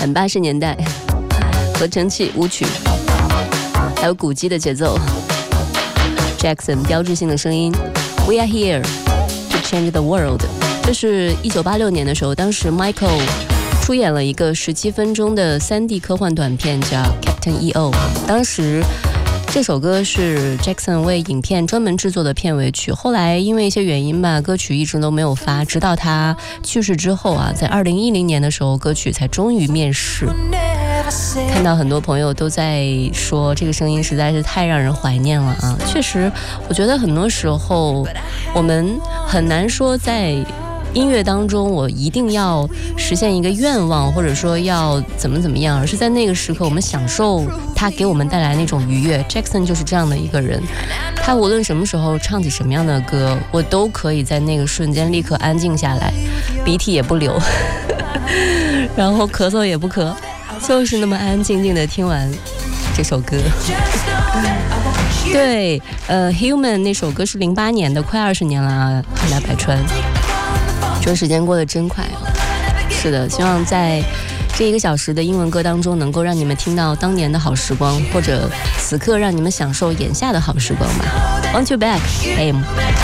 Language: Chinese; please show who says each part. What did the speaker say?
Speaker 1: 很80年代，合成器舞曲，还有鼓机的节奏。Jackson 标志性的声音 We are here to change the world， 这是1986年的时候，当时 Michael 出演了一个17分钟的3D 科幻短片叫 Captain EO， 当时这首歌是 Jackson 为影片专门制作的片尾曲，后来因为一些原因吧，歌曲一直都没有发，直到他去世之后啊，在2010年的时候，歌曲才终于面世。看到很多朋友都在说这个声音实在是太让人怀念了啊！确实，我觉得很多时候我们很难说在音乐当中我一定要实现一个愿望，或者说要怎么样，而是在那个时刻我们享受它给我们带来那种愉悦。 Jackson 就是这样的一个人，他无论什么时候唱起什么样的歌，我都可以在那个瞬间立刻安静下来，鼻涕也不流然后咳嗽也不咳，就是那么安安静静的听完这首歌。对Human 那首歌是08年的，快20年了啊，汉大百川。这时间过得真快啊！是的，希望在这1个小时的英文歌当中，能够让你们听到当年的好时光，或者此刻让你们享受眼下的好时光吧。Want you back, aim.